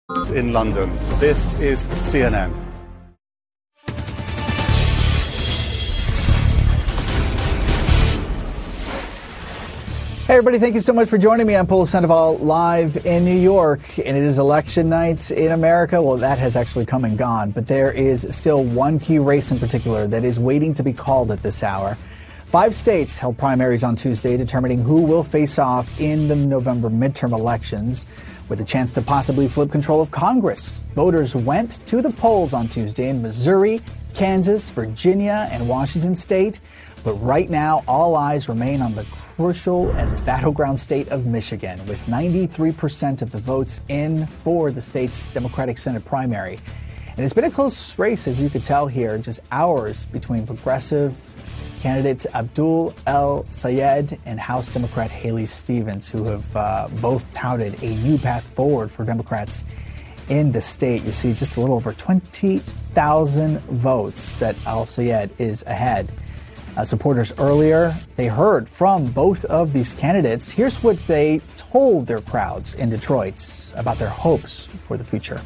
In London, this is CNN. Hey everybody, thank you so much for joining me. I'm Paul Sandoval live in New York, and it is election night in America. Well, that has actually come and gone, but there is still one key race in particular that is waiting to be called at this hour. 5 states held primaries on Tuesday, determining who will face off in the November midterm elections, with a chance to possibly flip control of Congress. Voters went to the polls on Tuesday in Missouri, Kansas, Virginia, and Washington state. But right now, all eyes remain on the crucial and battleground state of Michigan, with 93% of the votes in for the state's Democratic Senate primary. And it's been a close race, as you could tell here, just hours between progressive candidate Abdul El-Sayed and House Democrat Haley Stevens, who have both touted a new path forward for Democrats in the state. You see just a little over 20,000 votes that El-Sayed is ahead. Supporters earlier, they heard from both of these candidates. Here's what they told their crowds in Detroit about their hopes for the future.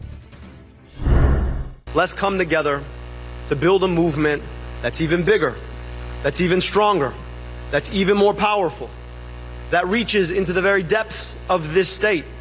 Let's come together to build a movement that's even bigger, that's even stronger, that's even more powerful, that reaches into the very depths of this state.